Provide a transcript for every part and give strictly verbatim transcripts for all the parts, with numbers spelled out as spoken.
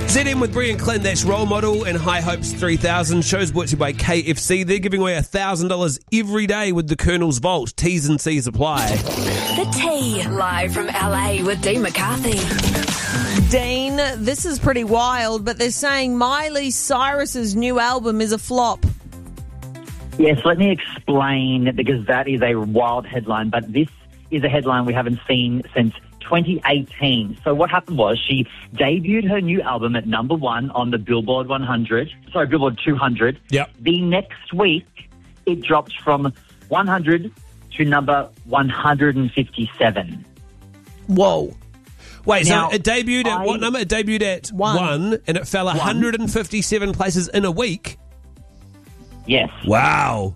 Z M with Brie and Clint, that's Role Model and High Hopes three thousand. Shows brought to you by K F C. They're giving away one thousand dollars every day with the Colonel's Vault. T's and C's apply. The T, live from L A with Dean McCarthy. Dean, this is pretty wild, but they're saying Miley Cyrus's new album is a flop. Yes, let me explain, because that is a wild headline, but this is a headline we haven't seen since twenty eighteen. So what happened was she debuted her new album at number one on the Billboard one hundred, sorry, Billboard two hundred. Yep. The next week, it dropped from one hundred to number one hundred fifty-seven. Whoa. Wait, Now, so it debuted at I- what number? It debuted at One. one, and it fell one hundred fifty-seven places in a week. Yes. Wow.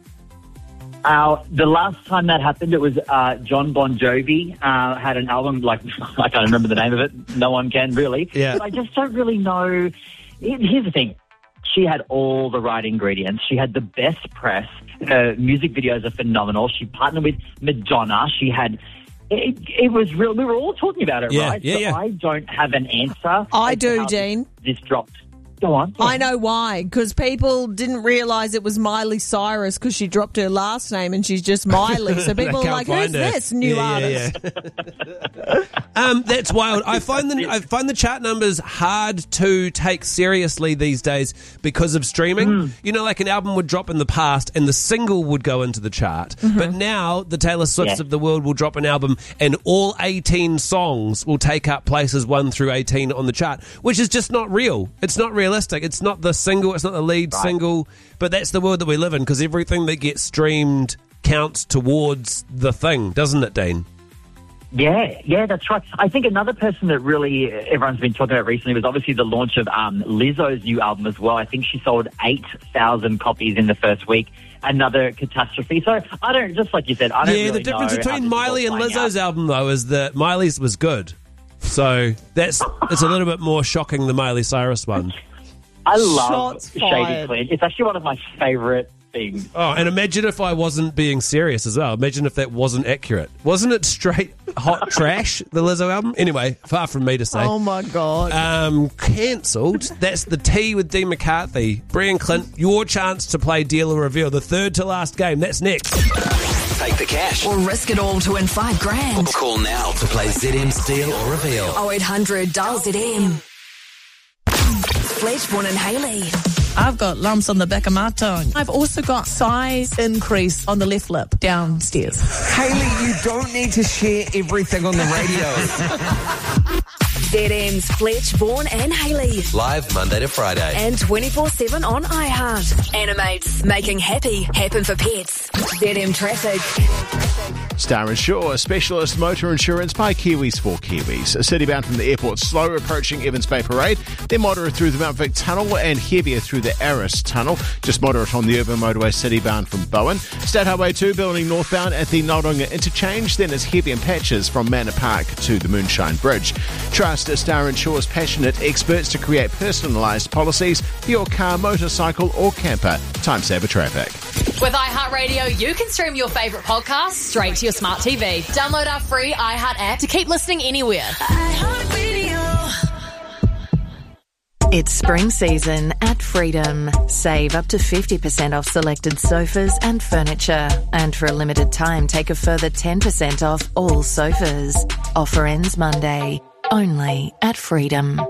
Uh, the last time that happened, it was uh, John Bon Jovi uh, had an album, like, I can't remember the name of it. No one can, really. Yeah. But I just don't really know. Here's the thing. She had all the right ingredients. She had the best press. Her music videos are phenomenal. She partnered with Madonna. She had... It, it was real. We were all talking about it, Yeah, right? yeah, so yeah. I don't have an answer. I as to do, how Dean. This dropped. Go on. Yeah. I know why, because people didn't realise it was Miley Cyrus because she dropped her last name and she's just Miley. So They people are can't like, who's find her. this new Yeah, yeah, artist? yeah. um, that's wild. I find the I find the chart numbers hard to take seriously these days because of streaming. Mm. You know, like an album would drop in the past and the single would go into the chart, Mm-hmm. but now the Taylor Swifts Yeah. of the world will drop an album and all eighteen songs will take up places one through eighteen on the chart, which is just not real. It's not realistic. It's not the single. It's not the lead Right. single. But that's the world that we live in, because everything that gets streamed counts towards the thing, doesn't it, Dean? Yeah, yeah, that's right. I think another person that really everyone's been talking about recently was obviously the launch of um, Lizzo's new album as well. I think she sold eight thousand copies in the first week. Another catastrophe. So I don't, just like you said, I don't Yeah, really the difference know how between this is all Miley and playing Lizzo's out. album, though, is that Miley's was good. So that's it's a little bit more shocking, the Miley Cyrus one. I love Shots Shady fired. Clint. It's actually one of my favourite things. Oh, and imagine if I wasn't being serious as well. Imagine if that wasn't accurate. Wasn't it straight hot trash, the Lizzo album? Anyway, far from me to say. Oh, my God. Um, cancelled. That's the T with Dean McCarthy. Brie and Clint, your chance to play Deal or Reveal, the third to last game. That's next. Take the cash. Or risk it all to win five grand. Call now to play Z M's Deal or Reveal. oh eight hundred dial Z M. Fletchborn and Haley. I've got lumps on the back of my tongue. I've also got size increase on the left lip downstairs. Hayley, you don't need to share everything on the radio. Z M's Fletchborn and Haley. Live Monday to Friday. And twenty-four seven on iHeart. Animates, making happy happen for pets. Z M Traffic. Star Insure, specialist motor insurance by Kiwis for Kiwis. City bound from the airport, slow approaching Evans Bay Parade, then moderate through the Mount Vic Tunnel and heavier through the Aris Tunnel. Just moderate on the urban motorway city bound from Bowen. State Highway two building northbound at the Noronga interchange, then it's heavy in patches from Manor Park to the Moonshine Bridge. Trust Star Insure's passionate experts to create personalised policies for your car, motorcycle or camper. Time saver traffic. With iHeartRadio, you can stream your favourite podcasts straight to your smart T V. Download our free iHeart app to keep listening anywhere. It's spring season at Freedom. Save up to fifty percent off selected sofas and furniture. And for a limited time, take a further ten percent off all sofas. Offer ends Monday. Only at Freedom.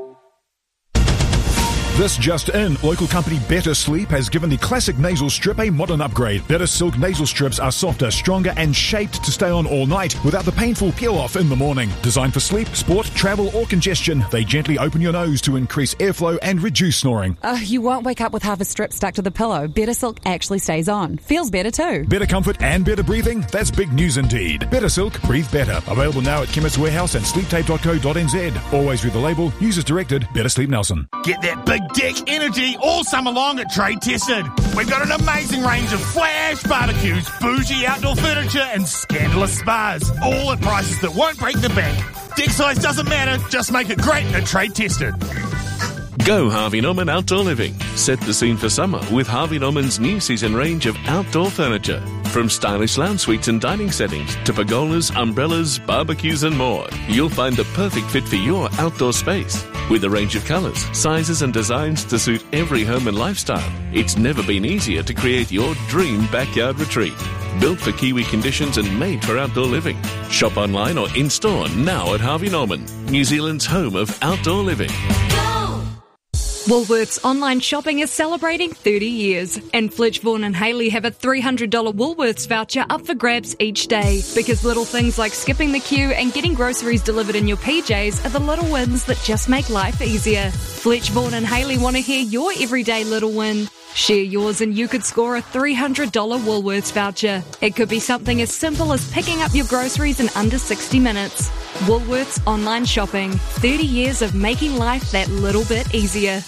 This just in, local company Better Sleep has given the classic nasal strip a modern upgrade. Better Silk nasal strips are softer, stronger and shaped to stay on all night without the painful peel-off in the morning. Designed for sleep, sport, travel or congestion, they gently open your nose to increase airflow and reduce snoring. Uh, you won't wake up with half a strip stuck to the pillow. Better Silk actually stays on. Feels better too. Better comfort and better breathing? That's big news indeed. Better Silk, breathe better. Available now at Chemist Warehouse and sleep tape dot co dot n z. Always read the label. Users directed. Better Sleep Nelson. Get that big dick energy all summer long at Trade Tested. We've got an amazing range of flash barbecues, bougie outdoor furniture and scandalous spas, all at prices that won't break the bank. Dick size doesn't matter, just make it great at Trade Tested. Go Harvey Norman Outdoor Living. Set the scene for summer with Harvey Norman's new season range of outdoor furniture. From stylish lounge suites and dining settings to pergolas, umbrellas, barbecues and more. You'll find the perfect fit for your outdoor space. With a range of colours, sizes and designs to suit every home and lifestyle, it's never been easier to create your dream backyard retreat. Built for Kiwi conditions and made for outdoor living. Shop online or in-store now at Harvey Norman, New Zealand's home of outdoor living. Woolworths online shopping is celebrating thirty years, and Fletch, Vaughan and Haley have a three hundred dollars Woolworths voucher up for grabs each day, because little things like skipping the queue and getting groceries delivered in your P Js are the little wins that just make life easier. Fletch, Vaughan and Haley want to hear your everyday little win. Share yours and you could score a three hundred dollars Woolworths voucher. It could be something as simple as picking up your groceries in under sixty minutes. Woolworths online shopping. thirty years of making life that little bit easier.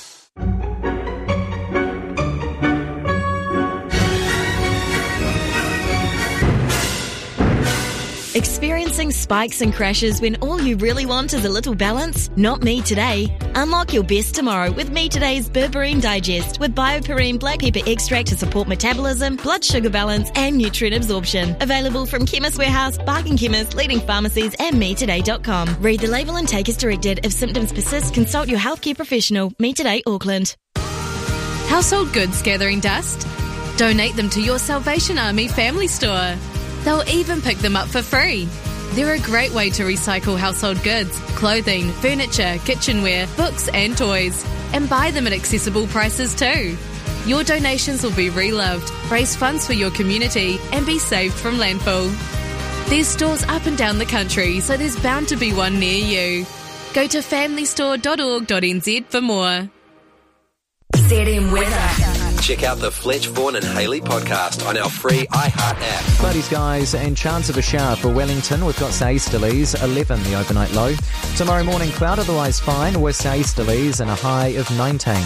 Experiencing spikes and crashes when all you really want is a little balance? Not me today. Unlock your best tomorrow with Me Today's Berberine Digest with Bioperine black pepper extract to support metabolism, blood sugar balance and nutrient absorption. Available from Chemist Warehouse, Barking Chemist, leading pharmacies and me today dot com. Read the label and take as directed. If symptoms persist, consult your healthcare professional. Me Today Auckland. Household goods gathering dust? Donate them to your Salvation Army family store. They'll even pick them up for free. They're a great way to recycle household goods, clothing, furniture, kitchenware, books and toys. And buy them at accessible prices too. Your donations will be reloved, raise funds for your community and be saved from landfill. There's stores up and down the country, so there's bound to be one near you. Go to family store dot org dot n z for more. Z M Weather. Check out the Fletch, Vaughan and Haley podcast on our free iHeart app. Cloudy skies and chance of a shower for Wellington. We've got easterlies, eleven the overnight low. Tomorrow morning cloud, otherwise fine, west easterlies and a high of nineteen.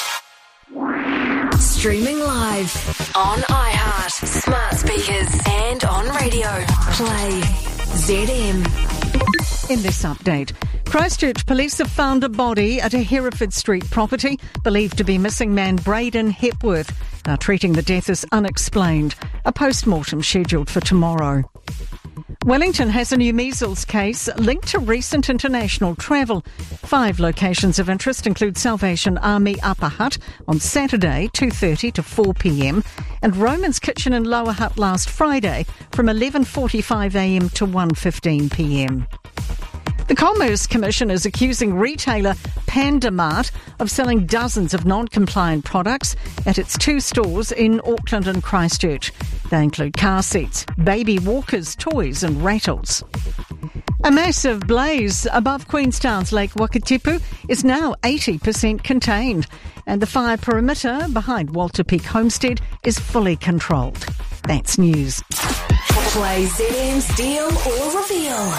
Streaming live on iHeart, smart speakers and on radio. Play Z M. In this update, Christchurch police have found a body at a Hereford Street property believed to be missing man Braden Hepworth. They're treating the death as unexplained. A post-mortem scheduled for tomorrow. Wellington has a new measles case linked to recent international travel. Five locations of interest include Salvation Army Upper Hutt on Saturday two thirty to four p m and Roman's Kitchen in Lower Hutt last Friday from eleven forty-five a m to one fifteen p m. The Commerce Commission is accusing retailer Pandamart of selling dozens of non-compliant products at its two stores in Auckland and Christchurch. They include car seats, baby walkers, toys and rattles. A massive blaze above Queenstown's Lake Wakatipu is now eighty percent contained, and the fire perimeter behind Walter Peak Homestead is fully controlled. That's news. Play Z M's Deal or Reveal.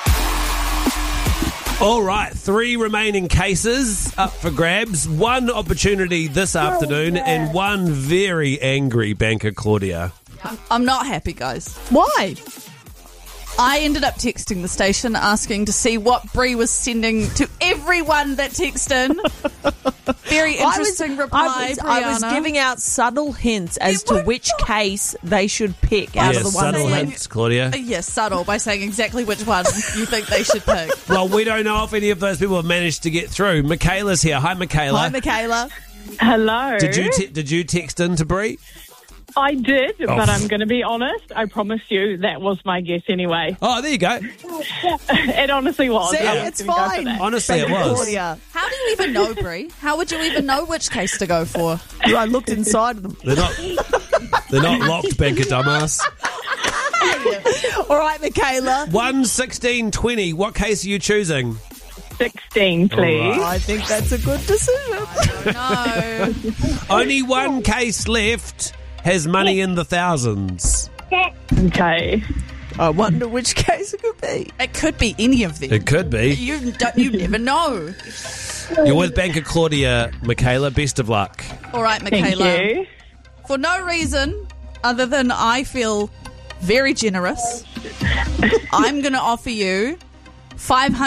All right, three remaining cases up for grabs. One opportunity this afternoon and one very angry banker, Claudia. I'm not happy, guys. Why? I ended up texting the station asking to see what Bree was sending to everyone that texted in. Very interesting I was, reply, I was, I was Brianna. giving out subtle hints as to which case they should pick out Yeah, of the ones subtle left. hints, Claudia. Uh, Yes, subtle, by saying exactly which one you think they should pick. Well, we don't know if any of those people have managed to get through. Michaela's here. Hi, Michaela. Hi, Michaela. Hello. Did you te- did you text in to Bree? I did, Oh. but I'm going to be honest. I promise you that was my guess anyway. Oh, there you go. It honestly was. See, I was it's gonna go for fine. that. Honestly, it was. How do you even know, Bree? How would you even know which case to go for? I looked inside of them. They're not. They're not locked, banker dumbass. All right, Michaela. One sixteen twenty. What case are you choosing? sixteen, please. All right. I think that's a good decision. No. Only one case left has money in the thousands. Okay. I wonder which case it could be. It could be any of them. It could be. You don't, you never know. You're with banker Claudia, Michaela. Best of luck. All right, Thank Michaela. you. For no reason other than I feel very generous, I'm going to offer you five hundred